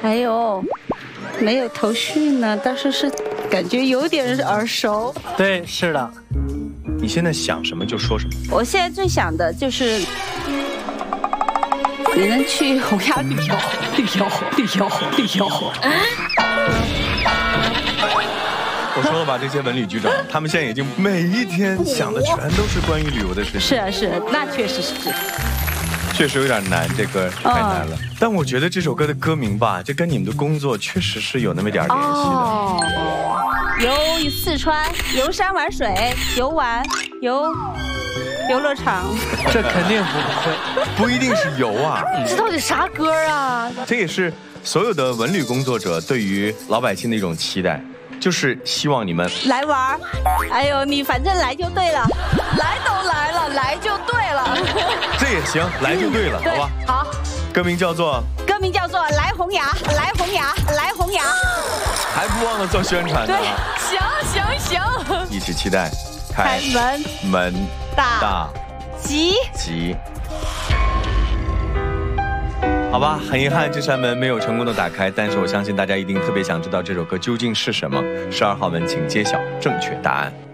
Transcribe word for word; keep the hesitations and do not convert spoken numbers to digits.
哎呦，没有头绪呢，但是是感觉有点耳熟。 对，是的。 你现在想什么就说什么。 我现在最想的就是，你能去洪崖旅游，旅游，旅游，旅游。 我说了吧，这些文旅局长，他们现在已经每一天想的全都是关于旅游的事情。 是啊，是，那确实是。 确实有点难，这歌太难了。哦、但我觉得这首歌的歌名吧，这跟你们的工作确实是有那么点联系的。哦， 游四川，游山玩水，游玩，游游乐场。 这肯定不会， 不一定是游啊。 这到底啥歌啊？ 这也是所有的文旅工作者对于老百姓的一种期待。就是希望你们来玩，哎呦，你反正来就对了， 来都来了，来就对了， 这也行，来就对了， 对好吧？ 好， 歌名叫做歌名叫做来洪崖，来洪崖，来洪崖， 还不忘了做宣传呢。 对，行行行， 一起期待开门门大大吉吉。好吧，很遗憾这扇门没有成功的打开，但是我相信大家一定特别想知道这首歌究竟是什么。十二号门，请揭晓正确答案。